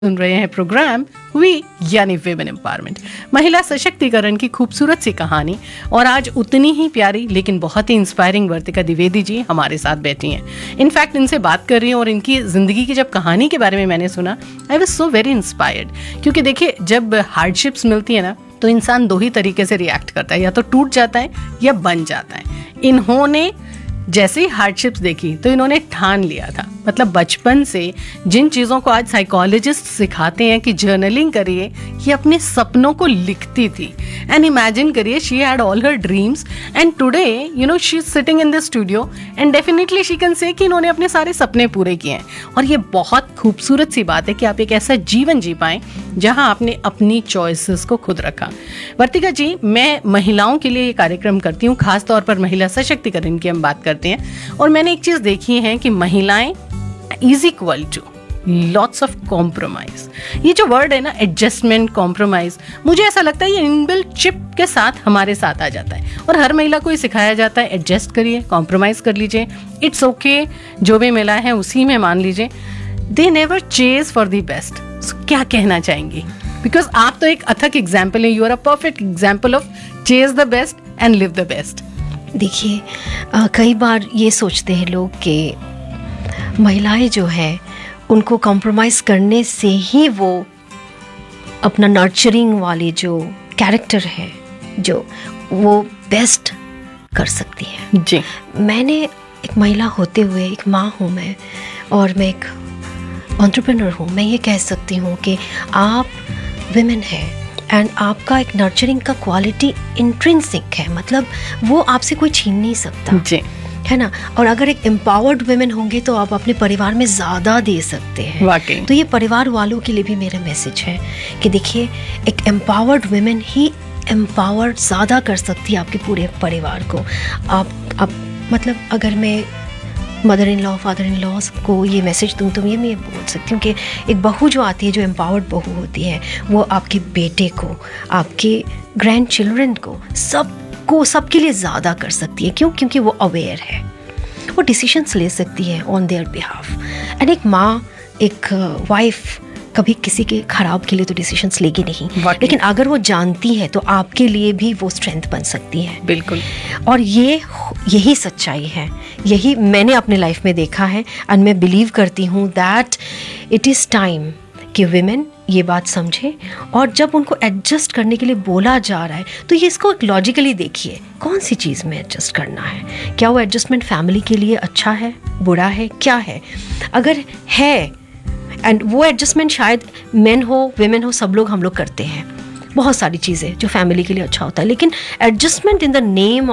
सुन रहे हैं programme we यानी विमेन एम्पावरमेंट, महिला सशक्तिकरण की खूबसूरत सी कहानी। और आज उतनी ही प्यारी लेकिन बहुत ही इंस्पायरिंग वर्तिका द्विवेदी जी हमारे साथ बैठी हैं। इनफैक्ट इनसे बात कर रही हूँ और इनकी ज़िंदगी की जब कहानी के बारे में मैंने सुना, I was so very inspired. क्योंकि देखिए, जब हार्डशिप्स मिलती है ना, तो इंसान दो ही तरीके से रिएक्ट करता है, या तो टूट जाता है या बन जाता है। इन्होंने जैसे ही हार्डशिप्स देखी तो इन्होंने ठान लिया था, मतलब बचपन से जिन चीज़ों को आज साइकोलॉजिस्ट सिखाते हैं कि जर्नलिंग करिए, ये अपने सपनों को लिखती थी। एंड इमेजिन करिए, she had all her dreams and today you know she is sitting in the studio and definitely she can say कि इन्होंने अपने सारे सपने पूरे किए हैं। और ये बहुत खूबसूरत सी बात है कि आप एक ऐसा जीवन जी पाएं जहां आपने अपनी चॉइसेस को खुद रखा। वर्तिका जी, मैं महिलाओं के लिए ये कार्यक्रम करती हूँ, खासतौर पर महिला सशक्तिकरण की हम बात करते हैं। और मैंने एक चीज़ देखी है कि महिलाएं is equal to lots of compromise. ये जो वर्ड है ना, एडजस्टमेंट, कॉम्प्रोमाइज, मुझे ऐसा लगता है ये इनबिल्ट चिप के साथ हमारे साथ आ जाता है और हर महिला को ये सिखाया जाता है, एडजस्ट करिए, कॉम्प्रोमाइज कर लीजिए, इट्स ओके, जो भी मिला है उसी में मान लीजिए। They never chase for the best. क्या कहना चाहेंगी? बिकॉज आप तो एक अथक एग्जाम्पल है, you are a perfect example of chase the best and live the best. देखिए, कई बार ये सोचते हैं लोग कि महिलाएं जो है उनको कॉम्प्रोमाइज़ करने से ही वो अपना नर्चरिंग वाली जो कैरेक्टर है जो वो बेस्ट कर सकती है। जी, मैंने एक महिला होते हुए एक माँ हूँ मैं, और मैं एक एंटरप्रेन्योर हूँ। मैं ये कह सकती हूँ कि आप विमेन है एंड आपका एक नर्चरिंग का क्वालिटी इंट्रिंसिक है, मतलब वो आपसे कोई छीन नहीं सकता। जी, है ना। और अगर एक एम्पावर्ड वुमेन होंगे तो आप अपने परिवार में ज़्यादा दे सकते हैं। वाकई। तो ये परिवार वालों के लिए भी मेरा मैसेज है कि देखिए, एक एम्पावर्ड वुमेन ही एम्पावर्ड ज़्यादा कर सकती है आपके पूरे परिवार को। आप मतलब अगर मैं mother in law, father in law को ये मैसेज दूँ तो ये मैं बोल सकती हूँ कि एक बहू जो आती है, जो एम्पावर्ड बहू होती है, वो आपके बेटे को, आपके ग्रैंड चिल्ड्रन को, सबके लिए ज़्यादा कर सकती है। क्यों? क्योंकि वो अवेयर है, वो डिसीजंस ले सकती है ऑन देयर बिहाफ। एंड एक माँ, एक वाइफ कभी किसी के खराब के लिए तो डिसीजंस लेगी नहीं, लेकिन अगर वो जानती है तो आपके लिए भी वो स्ट्रेंथ बन सकती है। बिल्कुल। और यही सच्चाई है, यही मैंने अपने लाइफ में देखा है। एंड मैं बिलीव करती हूँ दैट इट इज़ टाइम कि विमेन ये बात समझे, और जब उनको एडजस्ट करने के लिए बोला जा रहा है तो ये इसको लॉजिकली देखिए, कौन सी चीज़ में एडजस्ट करना है। क्या वो एडजस्टमेंट फैमिली के लिए अच्छा है, बुरा है, क्या है? अगर है, एंड वो एडजस्टमेंट शायद मेन हो, विमेन हो, सब लोग, हम लोग करते हैं बहुत सारी चीज़ें जो फैमिली के लिए अच्छा होता है, लेकिन adjustment in the name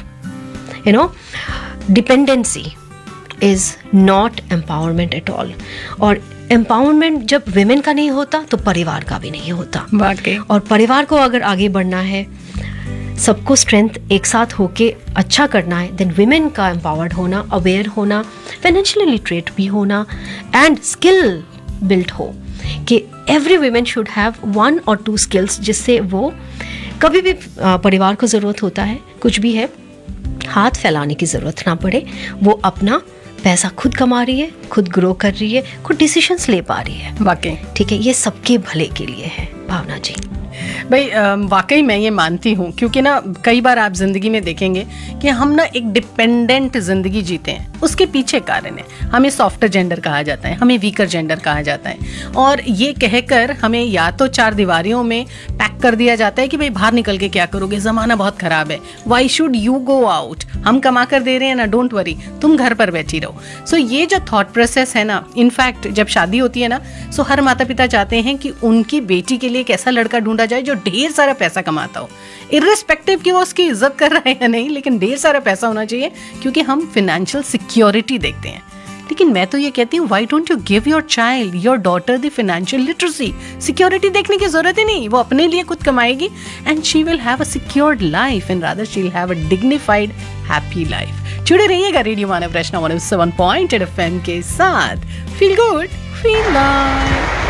of you know dependency is not empowerment at all. और एम्पावरमेंट जब विमेन का नहीं होता तो परिवार का भी नहीं होता। वाकई। और परिवार को अगर आगे बढ़ना है, सबको स्ट्रेंथ एक साथ होके अच्छा करना है, देन विमेन का एम्पावर्ड होना, अवेयर होना, फाइनेंशियली लिटरेट भी होना एंड स्किल बिल्ट हो कि every women should have 1 or 2 skills, जिससे वो कभी भी परिवार को ज़रूरत होता है, कुछ भी है, हाथ फैलाने की ज़रूरत ना पड़े। वो अपना पैसा खुद कमा रही है, खुद ग्रो कर रही है, खुद डिसीजंस ले पा रही है। वाकई। ठीक है, ये सबके भले के लिए है। भावना जी। भाई, वाकई मैं ये मानती हूँ, क्योंकि ना कई बार आप जिंदगी में देखेंगे कि हम ना एक डिपेंडेंट जिंदगी जीते हैं। उसके पीछे कारण है, हमें सॉफ्टर जेंडर कहा जाता है, हमें वीकर जेंडर कहा जाता है, और ये कहकर हमें या तो 4 दीवारियों में पैक कर दिया जाता है कि भाई बाहर निकल के क्या करोगे, जमाना बहुत खराब है, why should you go out, हम कमा कर दे रहे हैं ना, डोंट वरी, तुम घर पर बैठी रहो। सो ये जो थॉट प्रोसेस है ना, इनफैक्ट जब शादी होती है ना, सो हर माता पिता चाहते हैं कि उनकी बेटी के लिए एक ऐसा लड़का ढूंढा जाए जो ढेर सारा पैसा कमाता हो, इर्रिस्पेक्टिव कि वो उसकी इज्जत कर रहा है या नहीं, लेकिन ढेर सारा पैसा होना चाहिए, क्योंकि हम फाइनेंशियल सिक्योरिटी देखते हैं। लेकिन मैं तो ये कहती हूँ, why don't you give your child, your daughter the financial literacy? Security देखने की जरूरत ही नहीं, वो अपने लिए खुद कमाएगी and she will have a secured life and rather she will have a dignified happy life. जुड़े रहिएगा रेडियो मानव रचना 107.8 FM के साथ। Feel good, feel live.